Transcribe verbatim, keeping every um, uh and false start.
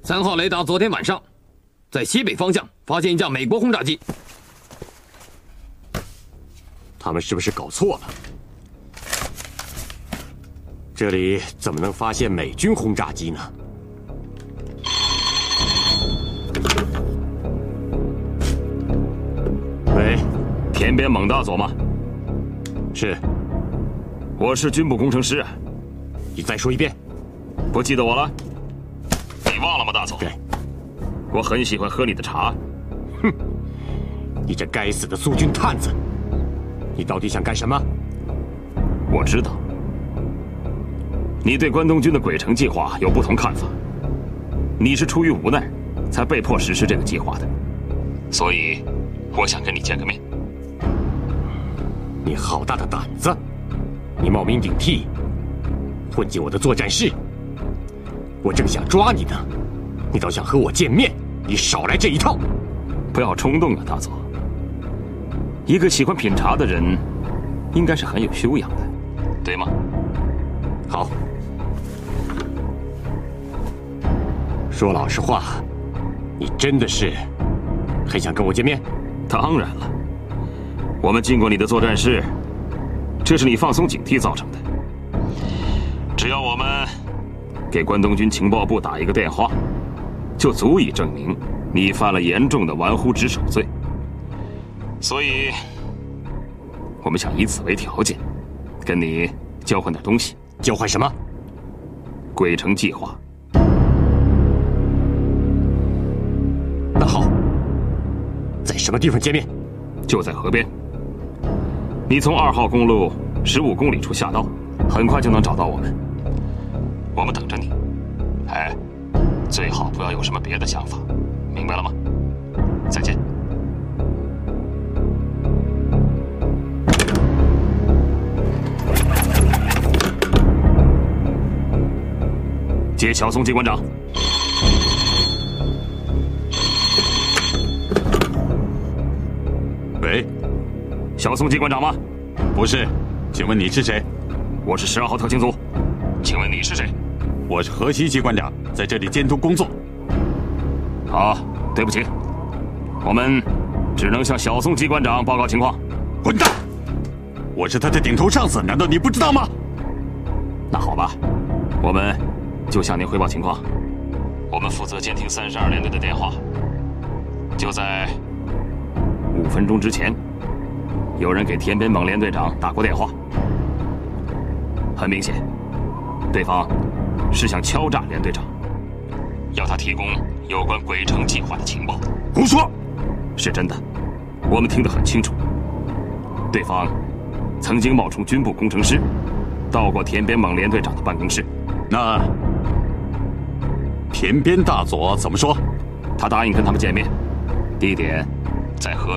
三号雷达昨天晚上在西北方向发现一架美国轰炸机。 他们是不是搞错了？这里怎么能发现美军轰炸机呢？喂， 田边猛大佐吗？ 是， 我是军部工程师。 你再说一遍。 不记得我了？你忘了吗，大佐？ 对， 我很喜欢喝你的茶。 哼，你这该死的苏军探子，你到底想干什么？ 我知道，你对关东军的鬼城计划有不同看法。你是出于无奈，才被迫实施这个计划的，所以我想跟你见个面。 你好大的胆子！你冒名顶替，混进我的作战室。我正想抓你呢，你倒想和我见面，你少来这一套！ 不要冲动啊，大佐。一个喜欢品茶的人，应该是很有修养的，对吗？ 好，说老实话，你真的是很想跟我见面？ 当然了，我们进过你的作战室，这是你放松警惕造成的。只要我们给关东军情报部打一个电话，就足以证明你犯了严重的玩忽职守罪。所以，我们想以此为条件，跟你交换点东西。 交换什么？ 鬼城计划。 那好，在什么地方见面？ 就在河边。你从二号公路十五公里处下道，很快就能找到我们。我们等着你。哎，最好不要有什么别的想法，明白了吗？再见。接小松机关长。 喂， 小松机关长吗？ 不是，请问你是谁？ 我是十二号特勤组，请问你是谁？ 我是河西机关长，在这里监督工作。 好，对不起，我们只能向小松机关长报告情况。 混蛋！我是他的顶头上司，难道你不知道吗？ 那好吧，我们就向您汇报情况。我们负责监听三十二联队的电话。就在五分钟之前，有人给田边猛连队长打过电话。很明显，对方是想敲诈连队长，要他提供有关鬼城计划的情报。 胡说！ 是真的，我们听得很清楚。对方曾经冒充军部工程师，到过田边猛连队长的办公室。 那田边大佐怎么说？ 他答应跟他们见面，地点在河